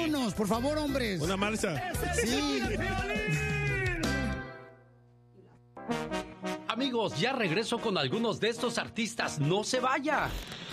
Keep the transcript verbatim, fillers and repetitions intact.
vámonos, por favor, hombres. Una marcha. Sí. Amigos, ya regreso con algunos de estos artistas. No se vaya.